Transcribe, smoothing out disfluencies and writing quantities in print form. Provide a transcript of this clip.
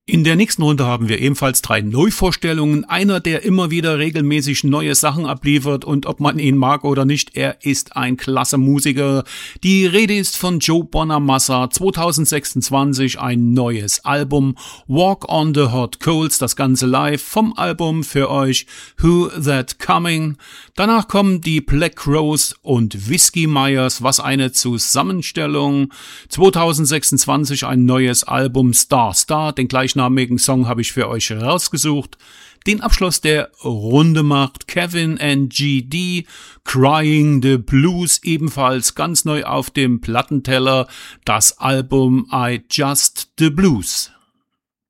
In der nächsten Runde haben wir ebenfalls 3 Neuvorstellungen. Einer, der immer wieder regelmäßig neue Sachen abliefert und ob man ihn mag oder nicht, er ist ein klasse Musiker. Die Rede ist von Joe Bonamassa, 2026 ein neues Album, Walk on the Hot Coals, das Ganze live vom Album für euch Who That Coming. Danach kommen die Black Crowes und Whiskey Myers, was eine Zusammenstellung. 2026 ein neues Album Star Star, den gleichnamigen Song habe ich für euch rausgesucht. Den Abschluss der Runde macht Kevin and GD, Crying the Blues, ebenfalls ganz neu auf dem Plattenteller, das Album I Just the Blues.